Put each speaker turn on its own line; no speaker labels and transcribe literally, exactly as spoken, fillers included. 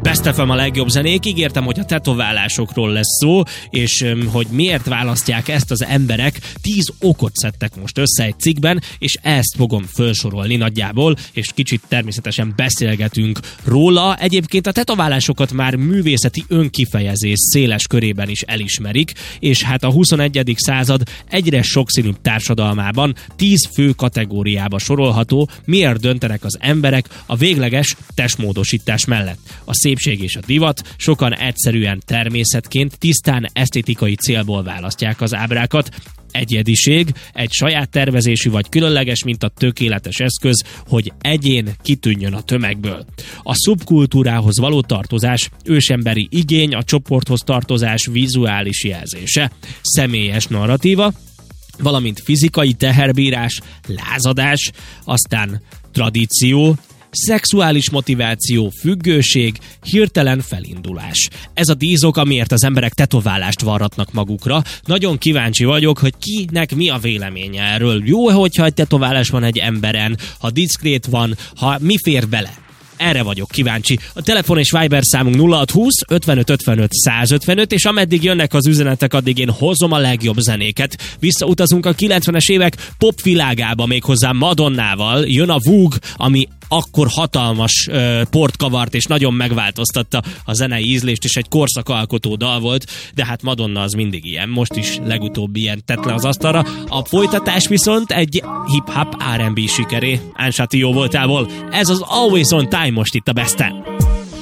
Best ef em a legjobb zenék. Ígértem, hogy a tetoválásokról lesz szó, és hogy miért választják ezt az emberek. Tíz okot szedtek most össze egy cikkben, és ezt fogom felsorolni nagyjából, és kicsit természetesen beszélgetünk róla. Egyébként a tetoválásokat már művészeti önkifejezés széles körében is elismerik, és hát a huszonegyedik század egyre sokszínűbb társadalmában tíz fő kategóriába sorolható, miért döntenek az emberek a végleges testmódosítás mellett. A szépség és a divat, sokan egyszerűen természetként, tisztán esztétikai célból választják az ábrákat. Egyediség, egy saját tervezésű vagy különleges, mint a tökéletes eszköz, hogy egyén kitűnjön a tömegből. A szubkultúrához való tartozás, ősemberi igény, a csoporthoz tartozás vizuális jelzése. Személyes narratíva, valamint fizikai teherbírás, lázadás, aztán tradíció, szexuális motiváció, függőség, hirtelen felindulás. Ez a díszok, amiért az emberek tetoválást varratnak magukra. Nagyon kíváncsi vagyok, hogy kinek mi a véleménye erről. Jó, hogyha egy tetoválás van egy emberen, ha diszkrét van, ha mi fér bele. Erre vagyok kíváncsi. A telefon és Viber számunk nulla hat húsz ötvenöt ötvenöt száz ötvenöt, és ameddig jönnek az üzenetek, addig én hozom a legjobb zenéket. Visszautazunk a kilencvenes évek pop világába, méghozzá Madonnával. Jön a Vogue, ami akkor hatalmas uh, port kavart, és nagyon megváltoztatta a zenei ízlést, és egy korszakalkotó dal volt, de hát Madonna az mindig ilyen. Most is legutóbb ilyen tett le az asztalra. A folytatás viszont egy hip-hop er and bé sikeré. Ansati jó voltából. Ez az Always on Time most itt a Besten.